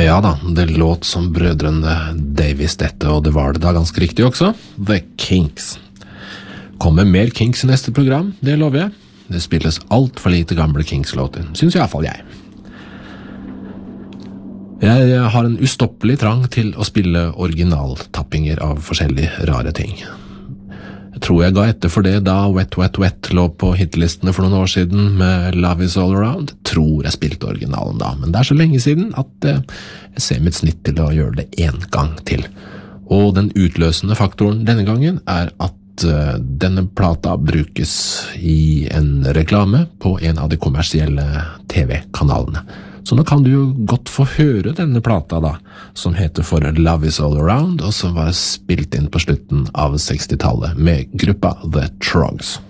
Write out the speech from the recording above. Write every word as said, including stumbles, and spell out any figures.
Ja da, det låt som brødrene Davies dette, og det var det da ganske riktig også. The Kinks. Kommer mer Kinks i neste program, det lover jeg. Det spilles alt for lite gamle Kinks-låter, synes i hvert fall jeg. Jeg har en ustoppelig trang til å spille originaltappinger av forskjellige rare ting. Jeg tror jeg ga etter for det da Wet Wet Wet lå på hitlistene for noen år siden med Love Is All Around. Jeg tror jeg spilte originalen da, men det er så lenge siden at jeg ser mitt snitt til å gjøre det en gang til. Og den utløsende faktoren denne gangen er at denne plata brukes i en reklame på en av de kommersielle T V-kanalene. Så nå kan du jo godt få høre denne plata da, som heter for Love Is All Around, og som var spilt inn på slutten av sekstitallet med gruppa The Trogs.